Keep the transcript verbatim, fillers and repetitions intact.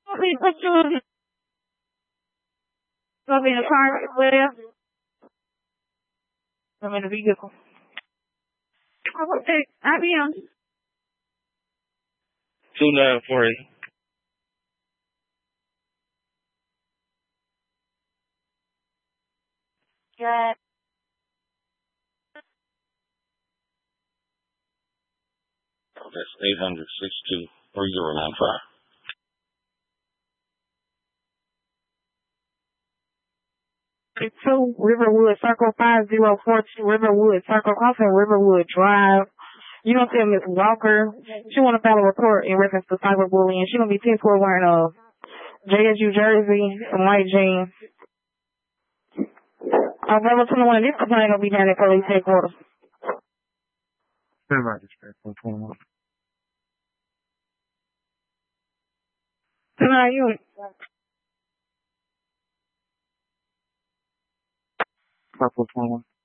Want me to put you in, want me in the car with you? I'm in the vehicle. Oh, okay. I be on. two nine four eight. Yeah. Oh, that's eight hundred six two three zero nine five. Two Riverwood Circle five zero four two Riverwood Circle off in Riverwood Drive. You don't tell Miss Walker. She want to file a report in reference to cyberbullying. She gonna be ten four wearing a J S U jersey, some white jeans. I'll never tell one of this complaint gonna be down at police headquarters. Stand by, dispatch one twenty-one. Tonight you. Five four twenty-one.